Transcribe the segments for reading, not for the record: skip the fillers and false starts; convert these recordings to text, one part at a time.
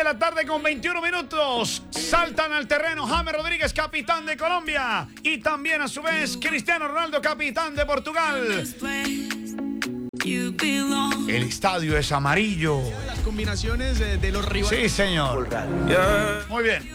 la tarde con 21 minutos. Saltan al terreno James Rodríguez, capitán de Colombia. Y también a su vez Cristiano Ronaldo, capitán de Portugal. El estadio es amarillo. Las combinaciones de los rivales. Sí, señor. Muy bien.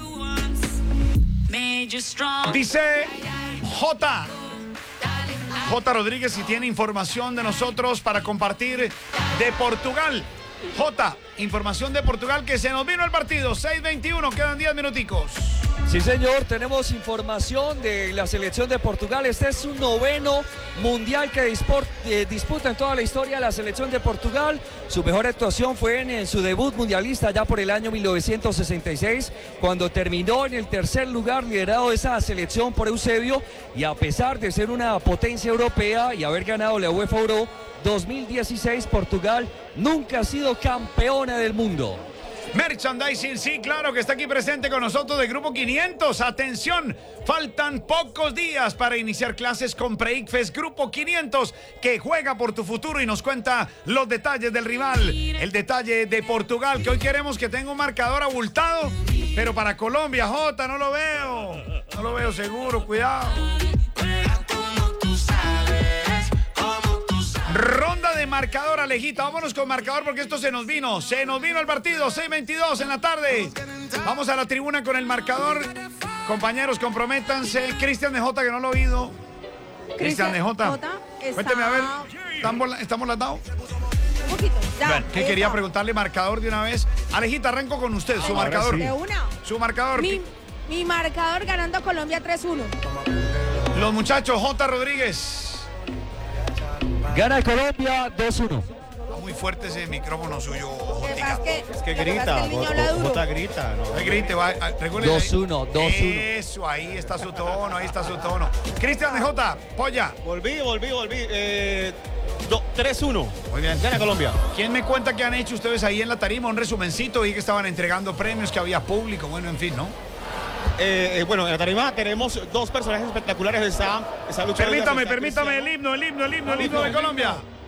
Dice J Rodríguez si tiene información de nosotros para compartir de Portugal. J, información de Portugal, que se nos vino el partido. 6:21, quedan 10 minuticos. Sí, señor, tenemos información de la selección de Portugal. Este es su 9º mundial que disputa en toda la historia la selección de Portugal. Su mejor actuación fue en su debut mundialista ya por el año 1966, cuando terminó en el tercer lugar, liderado esa selección por Eusebio. Y a pesar de ser una potencia europea y haber ganado la UEFA Euro 2016, Portugal nunca ha sido campeona del mundo. Merchandising, sí, claro, que está aquí presente con nosotros de Grupo 500. Atención, faltan pocos días para iniciar clases con Preicfes. Grupo 500, que juega por tu futuro y nos cuenta los detalles del rival. El detalle de Portugal, que hoy queremos que tenga un marcador abultado, pero para Colombia, Jota, no lo veo. No lo veo seguro, cuidado. Ronda de marcador, Alejita. Vámonos con marcador porque esto se nos vino. Se nos vino el partido. 6:22 en la tarde. Vamos a la tribuna con el marcador. Compañeros, comprométanse. Cristian de Jota, que no lo he oído. Cristian de Jota. Cuénteme, a ver. ¿Estamos latados? Un poquito. Ya. ¿Qué quería preguntarle? Marcador de una vez. Alejita, arranco con usted. Su marcador. ¿De una? Su marcador. Mi marcador ganando Colombia 3-1. Los muchachos, J. Rodríguez. Gana Colombia 2-1. Muy fuerte ese micrófono suyo, Jotica. Es que grita, Jota grita. No grite, va. 2-1. Eso, ahí está su tono, Cristian de Jota, polla. Volví. 3-1. Muy bien. Gana Colombia. ¿Quién me cuenta qué han hecho ustedes ahí en la tarima? Un resumencito, y que estaban entregando premios, que había público, bueno, en fin, ¿no? Bueno, en la tarima tenemos dos personajes espectaculares. Está luchando. Permítame, el himno de Colombia.